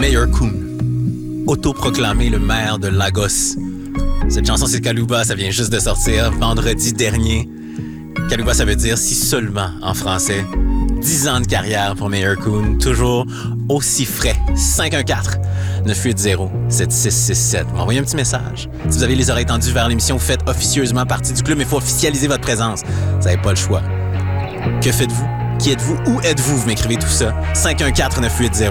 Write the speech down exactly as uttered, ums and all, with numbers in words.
Mayor Coon, autoproclamé le maire de Lagos. Cette chanson, c'est Kaluba, ça vient juste de sortir vendredi dernier. Kaluba, ça veut dire « si seulement » en français. dix ans de carrière pour Mayor Coon, toujours aussi frais. cinq un quatre, neuf huit zéro, sept six six sept. M'envoyez un petit message. Si vous avez les oreilles tendues vers l'émission, vous faites officieusement partie du club, mais il faut officialiser votre présence. Vous n'avez pas le choix. Que faites-vous? Qui êtes-vous? Où êtes-vous? Vous m'écrivez tout ça. cinq un quatre, neuf huit zéro.